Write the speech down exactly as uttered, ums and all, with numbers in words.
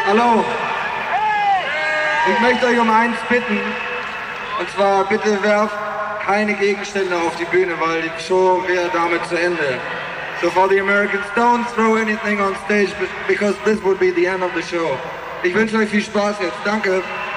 Hallo. Ich möchte euch um eins bitten. Und zwar, bitte werft keine Gegenstände auf die Bühne, weil die Show wäre damit zu Ende. So for the Americans, don't throw anything on stage because this would be the end of the show. Ich wünsche euch viel Spaß jetzt. Danke.